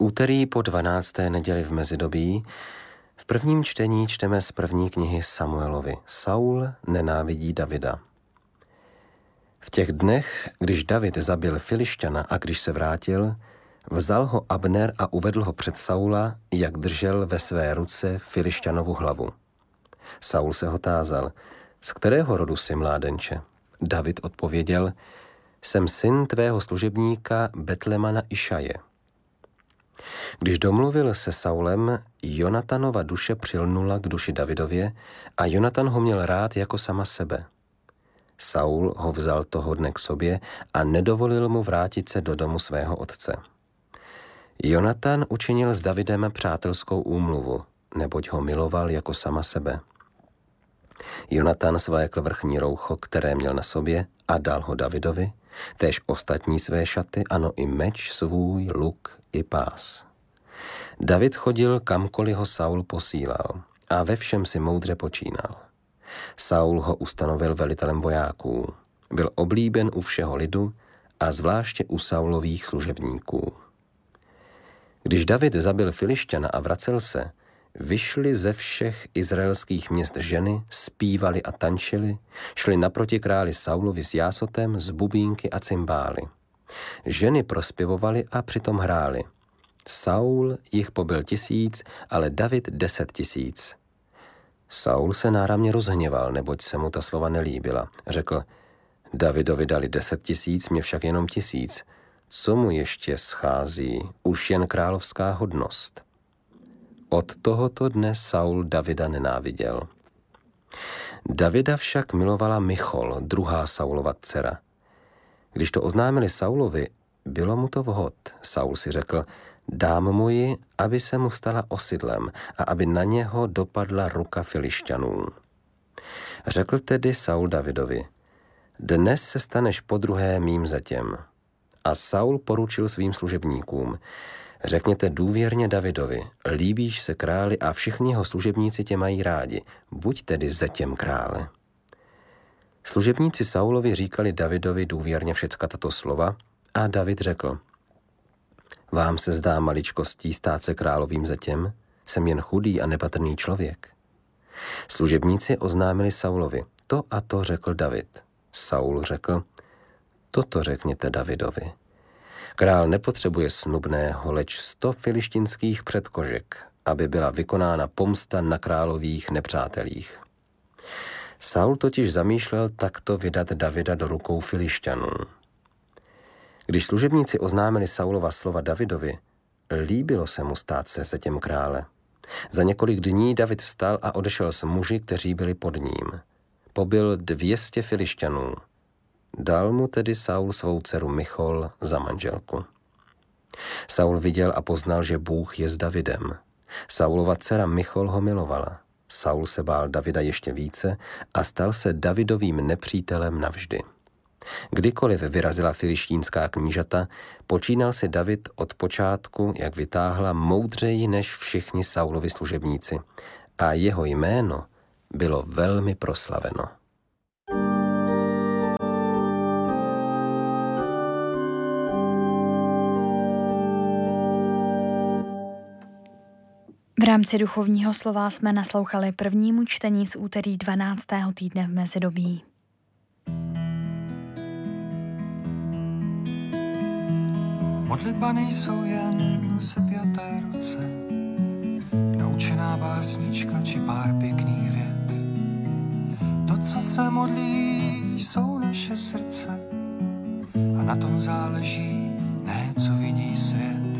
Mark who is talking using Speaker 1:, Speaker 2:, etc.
Speaker 1: Úterý po 12. neděli v mezidobí v prvním čtení čteme z první knihy Samuelovi. Saul nenávidí Davida. V těch dnech, když David zabil Filišťana a když se vrátil, vzal ho Abner a uvedl ho před Saula, jak držel ve své ruce Filišťanovu hlavu. Saul se ho tázal, z kterého rodu jsi, mládenče? David odpověděl, jsem syn tvého služebníka Betlemana Išaje. Když domluvil se Saulem, Jonatanova duše přilnula k duši Davidově a Jonatan ho měl rád jako sama sebe. Saul ho vzal toho dne k sobě a nedovolil mu vrátit se do domu svého otce. Jonatan učinil s Davidem přátelskou úmluvu, neboť ho miloval jako sama sebe. Jonatan svlékl vrchní roucho, které měl na sobě, a dal ho Davidovi, též ostatní své šaty, ano i meč svůj, luk i pás. David chodil kamkoliv ho Saul posílal a ve všem si moudře počínal. Saul ho ustanovil velitelem vojáků. Byl oblíben u všeho lidu a zvláště u Saulových služebníků. Když David zabil Filišťana a vracel se, vyšli ze všech izraelských měst ženy, zpívali a tančili, šli naproti králi Saulovi s jásotem, z bubínky a cymbály. Ženy prospěvovaly a přitom hrály. Saul jich pobil 1000, ale David 10 000. Saul se náramně rozhněval, neboť se mu ta slova nelíbila. Řekl, Davidovi dali 10 000, mě však jenom 1000. Co mu ještě schází? Už jen královská hodnost. Od tohoto dne Saul Davida nenáviděl. Davida však milovala Michol, druhá Saulova dcera. Když to oznámili Saulovi, bylo mu to vhod. Saul si řekl, dám mu ji, aby se mu stala osidlem a aby na něho dopadla ruka Filišťanů. Řekl tedy Saul Davidovi, dnes se staneš podruhé mým zetěm. A Saul poručil svým služebníkům, řekněte důvěrně Davidovi, líbíš se králi a všichni jeho služebníci tě mají rádi, buď tedy zetěm krále. Služebníci Saulovi říkali Davidovi důvěrně všecka tato slova a David řekl, vám se zdá maličkostí stát se královým zetěm? Jsem jen chudý a nepatrný člověk. Služebníci oznámili Saulovi, to a to řekl David. Saul řekl, toto řekněte Davidovi. Král nepotřebuje snubného, leč 100 filištinských předkožek, aby byla vykonána pomsta na králových nepřátelích. Saul totiž zamýšlel takto vydat Davida do rukou Filišťanů. Když služebníci oznámili Saulova slova Davidovi, líbilo se mu stát se zetěm krále. Za několik dní David vstal a odešel s muži, kteří byli pod ním. Pobil 200 Filišťanů. Dal mu tedy Saul svou dceru Michol za manželku. Saul viděl a poznal, že Bůh je s Davidem. Saulova dcera Michol ho milovala. Saul se bál Davida ještě více a stal se Davidovým nepřítelem navždy. Kdykoliv vyrazila filištínská knížata, počínal si David od počátku, jak vytáhla, moudřeji než všichni Saulovi služebníci. A jeho jméno bylo velmi proslaveno.
Speaker 2: V rámci duchovního slova jsme naslouchali prvnímu čtení z úterý 12. týdne v mezidobí.
Speaker 3: Modlitba nejsou jen sepjaté ruce, naučená básnička či pár pěkných vět. To, co se modlí, jsou naše srdce a na tom záleží, ne co vidí svět.